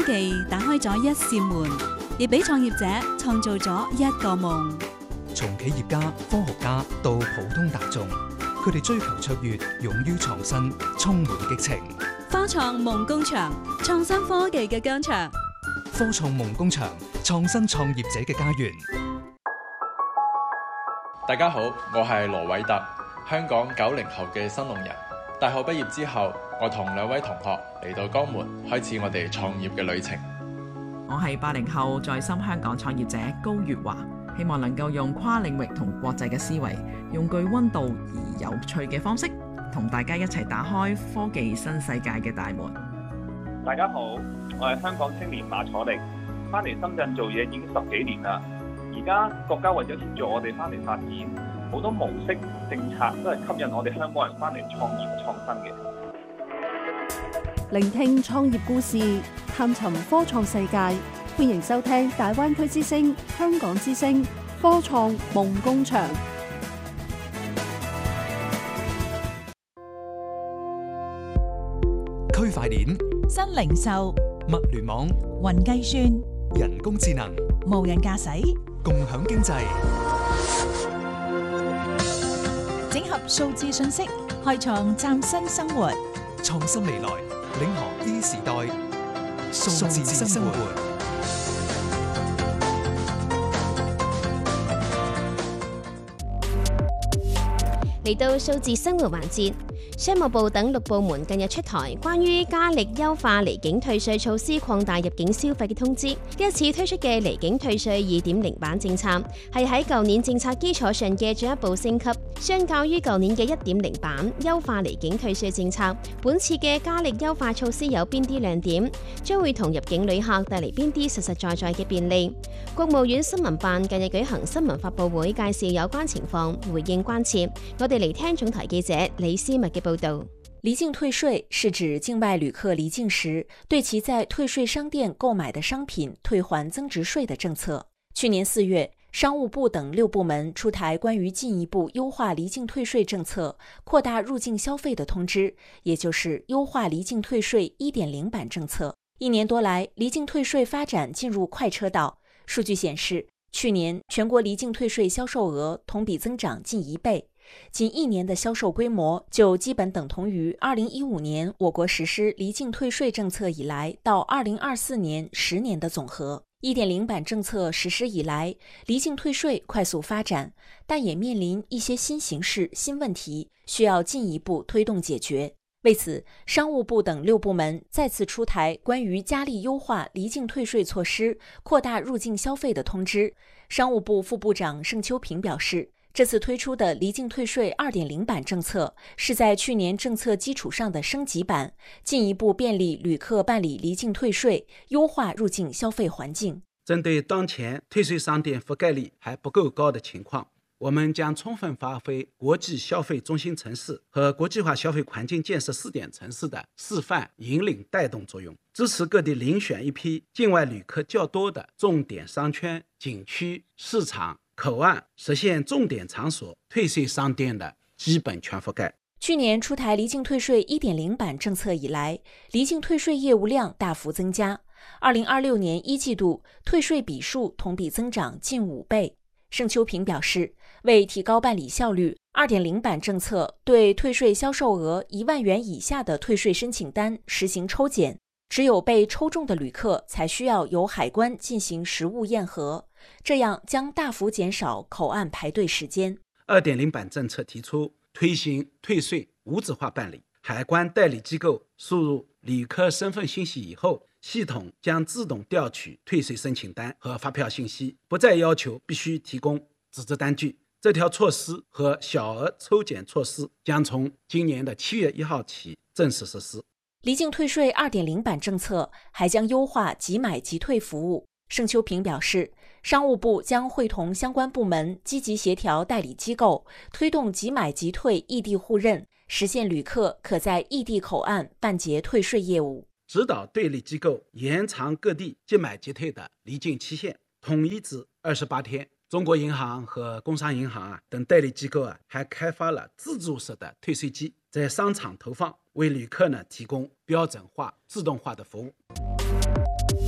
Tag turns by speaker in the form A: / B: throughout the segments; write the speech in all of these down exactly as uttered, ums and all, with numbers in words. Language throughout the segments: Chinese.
A: 科技打開咗一扇門，亦俾創業者創造咗一個夢。
B: 從企業家、科學家到普通大眾，佢哋追求卓越，勇於創新，充滿激情。
A: 科創夢工場，創新科技嘅疆場。
B: 科創夢工場，創新創業者嘅家園。
C: 大家好，我係羅偉特，香港九零後嘅新農人。大學畢業之後，我同兩位同學嚟到江門，開始我哋創業嘅旅程。
D: 我係八零後在深香港創業者高月華，希望能夠用跨領域同國際嘅思維，用具溫度而有趣嘅方式，同大家一齊打開科技新世界嘅大門。
E: 大家好，我係香港青年馬楚力，翻嚟深圳做嘢已經十幾年啦。而家國家為咗協助我哋翻嚟發展，好多模式政策都係吸引我哋香港人翻嚟創業創新嘅。
F: 聆聽創業故事，探尋科創世界，歡迎收聽大灣區之聲、香港之聲科創夢工場。
B: 區塊鏈、
G: 新零售、
B: 物聯網、
G: 雲計算、
B: 人工智能、
G: 無人駕駛、
B: 共享經濟，
G: 整合數字信息，開創嶄新生活。
B: 創新未來，領航 E 時代，數字生活。
H: 嚟到數字生活環節，商務部等六部門近日出台關於加力優化離境退稅措施擴大入境消費嘅通知。呢一次推出嘅離境退稅二點零版政策，係喺舊年政策基礎上嘅進一步升級。相較於舊年嘅一點零版優化離境退稅政策，本次嘅加力優化措施有邊啲亮點？將會同入境旅客帶嚟邊啲實實在在嘅便利？國務院新聞辦近日舉行新聞發佈會，介紹有關情況，回應關切。我哋嚟聽總台記者李思密嘅報道。
I: 離境退稅是指境外旅客離境時，對其在退稅商店購買的商品退還增值稅的政策。去年四月，商務部等六部門出台關於進一步優化離境退稅政策、擴大入境消費的通知，也就是優化離境退稅一點零版政策。一年多來，離境退稅發展進入快車道。數據顯示，去年全國離境退稅銷售額同比增長近一倍，僅一年的銷售規模就基本等同於二零一五年我國實施離境退稅政策以來到二零二四年十年的總和。一點零版政策實施以來，離境退稅快速發展，但也面臨一些新形勢、新問題，需要進一步推動解決。為此，商務部等六部門再次出台關於加力優化離境退稅措施、擴大入境消費的通知。商務部副部長盛秋平表示，這次推出的離境退稅二點零版政策是在去年政策基礎上的升級版，進一步便利旅客辦理離境退稅，優化入境消費環境。
J: 針對當前退稅商店覆蓋率還不夠高的情況，我們將充分發揮國際消費中心城市和國際化消費環境建設試點城市的示範引領帶動作用，支持各地遴選一批境外旅客較多的重點商圈、景區、市場、口岸，實現重點場所退稅商店的基本全覆蓋。
I: 去年出台離境退稅一點零版政策以來，離境退稅業務量大幅增加。二零二六年一季度退稅筆數同比增長近五倍。盛秋平表示，為提高辦理效率，二點零版政策對退稅銷售額一萬元以下的退稅申請單實行抽檢，只有被抽中的旅客才需要由海關進行實物驗核，這樣將大幅減少口岸排隊時間。
J: 二點零版政策提出推行退稅無紙化辦理，海關代理機構輸入旅客身份信息以後，系統將自動調取退稅申請單和發票信息，不再要求必須提供紙質單據。這條措施和小額抽檢措施將從今年的七月一號起正式實施。
I: 離境退稅二點零版政策還將優化即買即退服務。盛秋平表示，商務部將會同相關部門積極協調代理機構，推動即買即退異地互認，實現旅客可在異地口岸辦結退稅業務。
J: 指導代理機構延長各地即買即退的離境期限，統一至二十八天。中國銀行和工商銀行啊等代理機構啊還開發了自助式的退稅機，在商場投放，為旅客呢提供標準化、自動化的服務。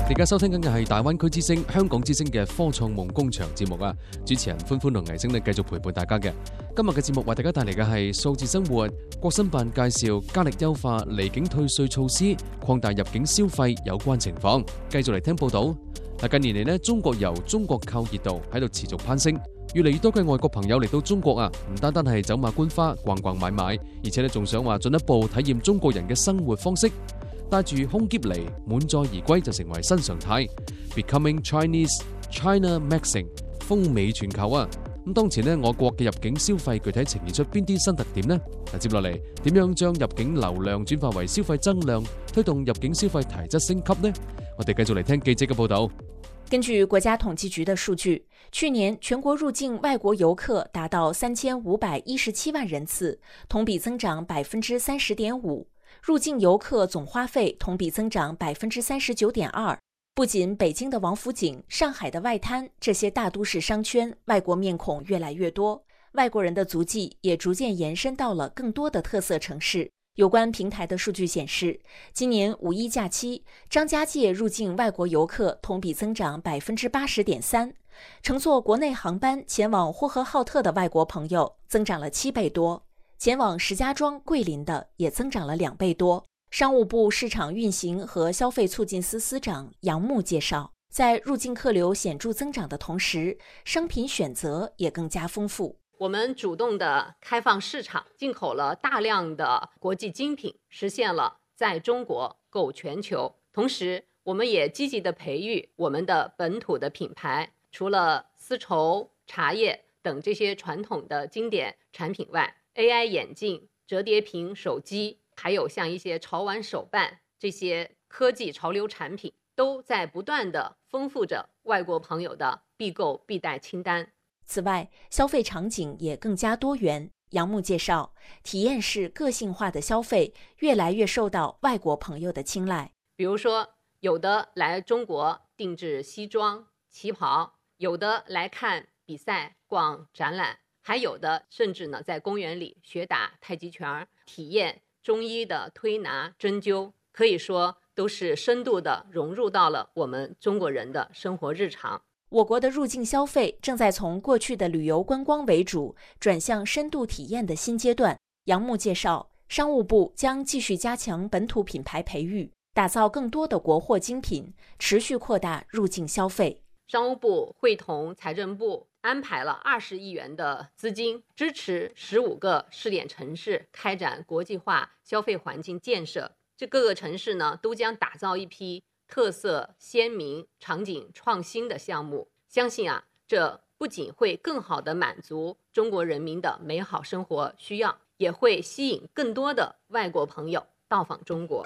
K: 而家收聽緊嘅係大灣區之星、香港之星嘅科創夢工場節目啊！主持人歡歡同倪星呢繼續陪伴大家嘅。今日嘅節目為大家帶嚟嘅係數字生活，國新辦介紹加力優化離境退稅措施，擴大入境消費有關情況。繼續嚟聽報道。嗱，近年嚟呢，中國遊、中國購熱度喺度持續攀升，越嚟越多嘅外國朋友嚟到中國啊，唔單單係走馬觀花、逛逛買買，而且咧仲想話進一步體驗中國人嘅生活方式。帶住空篋嚟滿載而歸就成為新常態 ，Becoming Chinese, China Maxing， 風靡全球啊！咁當前呢，我國嘅入境消費具體呈現出邊啲新特點呢？嗱，接落嚟點樣將入境流量轉化為消費增量，推動入境消費提質升級呢？我哋繼續嚟聽記者嘅報道。
I: 根據國家統計局的數據，去年全國入境外國遊客達到三千五百一十七萬人次，同比增長百分之三十點五。入境遊客總花費同比增長百分之三十九點二。不僅北京的王府井、上海的外灘這些大都市商圈，外國面孔越來越多，外國人的足跡也逐漸延伸到了更多的特色城市。有關平台的數據顯示，今年五一假期，張家界入境外國遊客同比增長百分之八十點三，乘坐國內航班前往呼和浩特的外國朋友增長了七倍多。前往石家莊、桂林的也增長了兩倍多。商務部市場運行和消費促進司司長楊牧介紹，在入境客流顯著增長的同時，商品選擇也更加豐富。
L: 我們主動的開放市場，進口了大量的國際精品，實現了在中國購全球。同時，我們也積極的培育我們的本土的品牌，除了絲綢、茶葉等這些傳統的經典產品外，A I 眼鏡、折疊屏手機，還有像一些潮玩手辦，這些科技潮流產品，都在不斷地豐富着外國朋友的必購必帶清單。
I: 此外，消費場景也更加多元。楊牧介紹，體驗式個性化的消費越來越受到外國朋友的青睞。
L: 比如說，有的來中國定制西裝、旗袍，有的來看比賽、逛展覽。還有的甚至呢，在公園裡學打太極拳，體驗中醫的推拿針灸，可以說都是深度的融入到了我們中國人的生活日常。
I: 我國的入境消費正在從過去的旅遊觀光為主，轉向深度體驗的新階段。楊牧介紹，商務部將繼續加強本土品牌培育，打造更多的國貨精品，持續擴大入境消費。
L: 商務部會同財政部安排了二十億元的資金，支持十五個試點城市開展國際化消費環境建設。這各個城市呢，都將打造一批特色鮮明、場景創新的項目。相信啊，這不僅會更好地滿足中國人民的美好生活需要，也會吸引更多的外國朋友到訪中國。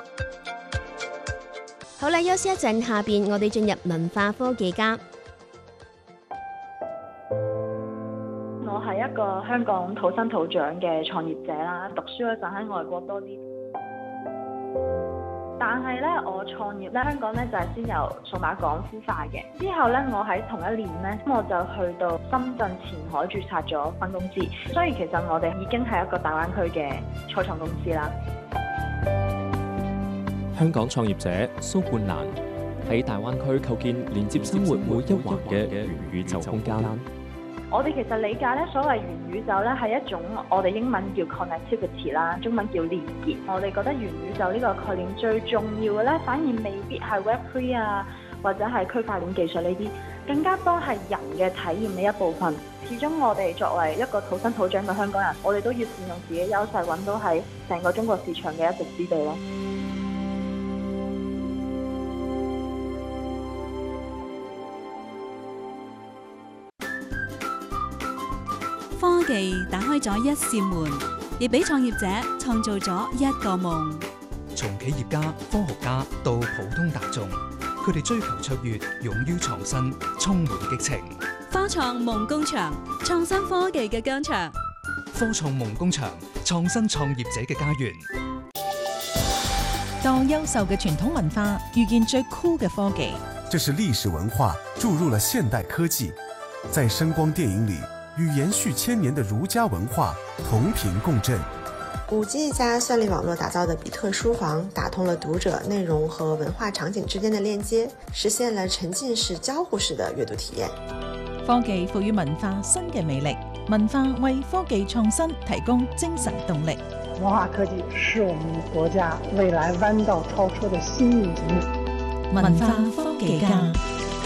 H: 好啦，休息一陣，下邊我哋進入文化科技家。
M: 我係一個香港土生土長嘅創業者啦，讀書嗰陣喺外國多啲。但係咧，我創業咧，香港咧就係先由數碼港孵化嘅。之後咧，我喺同一年咧，我就去到深圳前海註冊咗分公司。所以其實我哋已經係一個大灣區嘅初創公司啦。
N: 香港創業者蘇冠蘭喺大灣區構建連接生活每一環嘅元宇宙空間。
M: 我哋其實理解咧，所謂元宇宙咧係一種我哋英文叫 connectivity 啦，中文叫連結。我哋覺得元宇宙呢個概念最重要嘅咧，反而未必係 Web 三 啊，或者係區塊鏈技術呢啲，更加多係人嘅體驗嘅一部分。始終我哋作為一個土生土長嘅香港人，我哋都要善用自己優勢，揾到喺成個中國市場嘅一席之地咯。
A: 科技打開咗一扇門，亦俾創業者創造咗一個夢。
B: 從企業家、科學家到普通大眾，佢哋追求卓越，勇於創新，充滿激情。
A: 科創夢工場，創新科技嘅疆場。
B: 科創夢工場，創新創業者嘅家園。
G: 當優秀嘅傳統文化遇見最酷嘅科技，
O: 這是歷史文化注入了現代科技，在聲光電影裏與延續千年的儒家文化同頻共振。
P: 五 G 加算力网络打造的比特书房，打通了读者、内容和文化场景之间的链接，實現了沉浸式、交互式的閱讀體驗。
G: 科技賦予文化新嘅魅力，文化為科技創新提供精神動力。
Q: 文化科技是我們國家未來彎道超車的新引擎。
G: 文化科技家。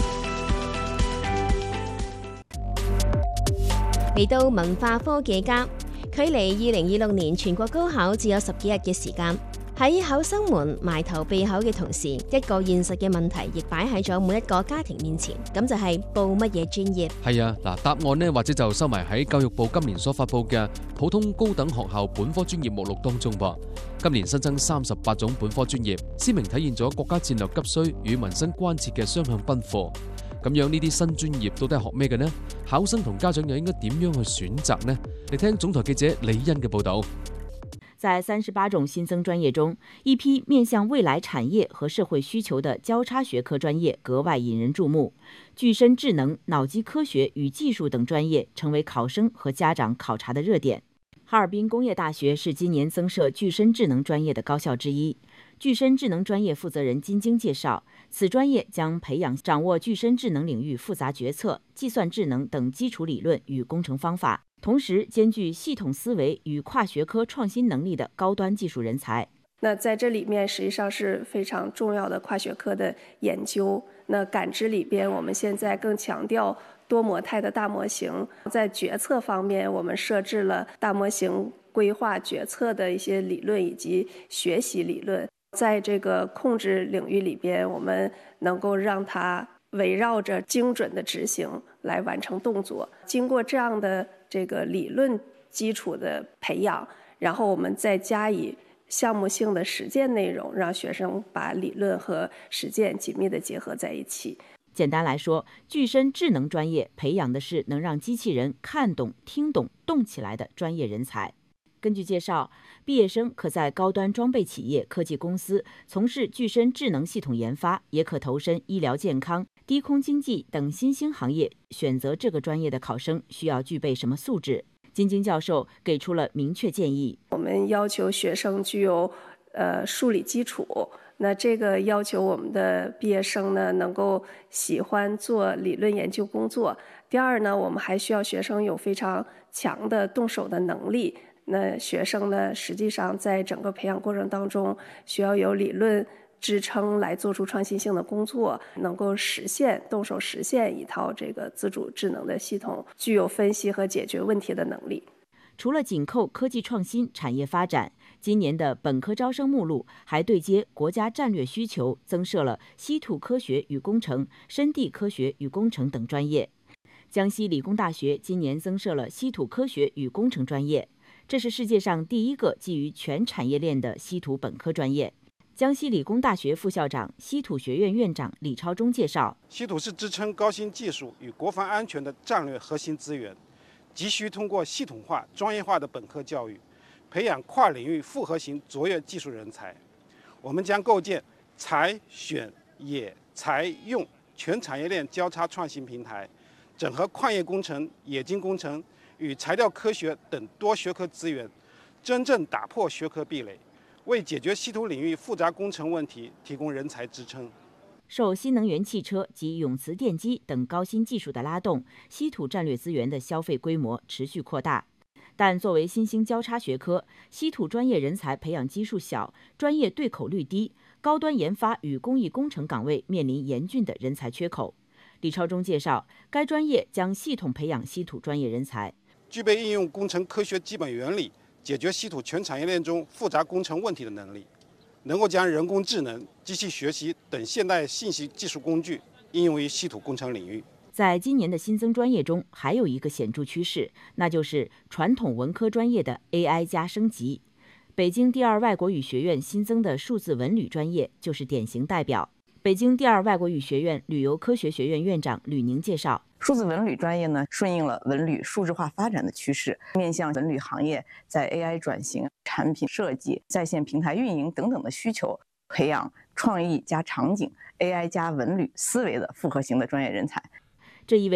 H: 嚟到文化科技家，距離二零二六年全國高考只有十幾日嘅時間。喺考生們埋頭備考嘅同時，一個現實嘅問題亦擺喺咗每一個家庭面前，咁就係報乜嘢專業？係啊，嗱，答案呢或者就收埋喺教育部今年所發佈嘅普通高等學校本科專業目錄當中噃。今年新增三十八種本科專業，鮮明體現咗國家戰略急需與民生關切嘅雙向奔赴。咁樣呢啲新專業到底係學咩嘅呢？考生同家長又應該點樣去選擇呢？嚟聽總台記者李欣嘅報導。
R: 在三十八種新增專業中，一批面向未來產業和社會需求的交叉學科專業格外引人注目。具身智能、腦機科學與技術等專業成為考生和家長考察的熱點。哈爾濱工業大學是今年增設具身智能專業的高校之一。具身智能專業負責人金晶介紹，此專業將培養掌握具身智能領域複雜決策、計算智能等基礎理論與工程方法，同時兼具系統思維與跨學科創新能力的高端技術人才。
S: 那在這裡面實際上是非常重要的跨學科的研究。那感知裡邊，我們現在更強調多模態的大模型。在決策方面，我們設置了大模型規劃決策的一些理論以及學習理論。在這個控制領域裡邊，我們能夠讓它圍繞着精準的執行來完成動作。經過這樣的這個理論基礎的培養，然後我們再加以項目性的實踐內容，讓學生把理論和實踐緊密地結合在一起。
R: 簡單來說，具身智能專業培養的是能讓機器人看懂、聽懂、動起來的專業人才。根據介紹，畢業生可在高端裝備企業、科技公司從事具身智能系統研發，也可投身醫療健康、低空經濟等新興行業。選擇這個專業的考生需要具備什麼素質？金晶教授給出了明確建議。
S: 我們要求學生具有呃數理基礎，那這個要求我們的畢業生呢能夠喜歡做理論研究工作。第二呢，我們還需要學生有非常強的動手的能力。那學生呢，實際上在整個培養過程當中，需要有理論支撐來做出創新性的工作，能夠實現動手實現一套這個自主智能的系統，具有分析和解決問題的能力。
R: 除了緊扣科技創新產業發展，今年的本科招生目錄還對接國家戰略需求，增設了稀土科學與工程、深地科學與工程等專業。江西理工大學今年增設了稀土科學與工程專業。這是世界上第一個基於全產業鏈的稀土本科專業。江西理工大學副校長、稀土學院院長李超忠介紹，
T: 稀土是支撐高新技術與國防安全的戰略核心資源，急需通過系統化、專業化的本科教育，培養跨領域複合型卓越技術人才。我們將構建採、選、冶、材、用全產業鏈交叉創新平台，整合礦業工程、冶金工程與材料科學等多學科資源，真正打破學科壁壘，為解決稀土領域複雜工程問題提供人才支撐。
R: 受新能源汽車及永磁電機等高新技術的拉動，稀土戰略資源的消費規模持續擴大。但作為新興交叉學科，稀土專業人才培養基數小，專業對口率低，高端研發與工藝工程崗位面臨嚴峻的人才缺口。李超忠介紹，該專業將系統培養稀土專業人才，
T: 具備應用工程科學基本原理，解決稀土全產業鏈中複雜工程問題的能力，能夠將人工智能、機器學習等現代信息技術工具應用於稀土工程領域。
R: 在今年的新增專業中，還有一個顯著趨勢，那就是傳統文科專業的 A I 加升級。北京第二外國語學院新增的數字文旅專業就是典型代表。北京第二外國語學院旅遊科學學院院長呂寧介紹，
U: 數字文旅專業呢，順應了文旅數字化發展的趨勢，面向文旅行業在 A I 轉型、產品設計、在線平台運營等等的需求，培養創意加場景、A I 加文旅思維的複合型的專業人才。
R: 這意味